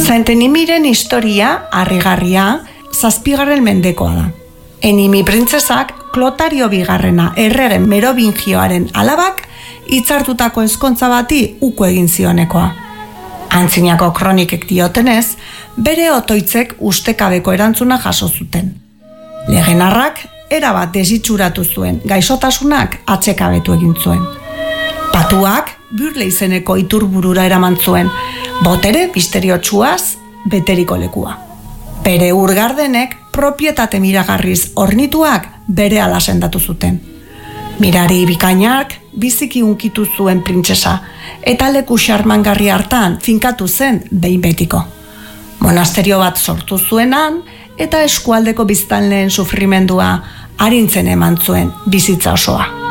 Zaintenimiren historia, harrigarria, 7. mendekoa da. Enimi printzesak Klotario bigarrena errege Merovingioaren alabak hitzartutako ezkontza bati uko egin zionekoa. Antzinako kronikek diotenez, bere otoitzek ustekabeko erantzuna jaso zuten. Legenarrak erabat desitxuratu zuen, gaixotasunak atsekabetu egin zuen. Patuak Burle izeneko iturburura eraman zuen, botere misteriotsuaz beteriko lekua. Bere urgardenek propietate miragarriz ornituak bere ala sendatu zuten. Mirari bikainak biziki unkitu zuen printzesa, eta leku xarmangarri hartan finkatu zen behin betiko. Monasterio bat sortu zuenan, eta eskualdeko biztanleen sufrimendua arintzen eman zuen bizitza osoa.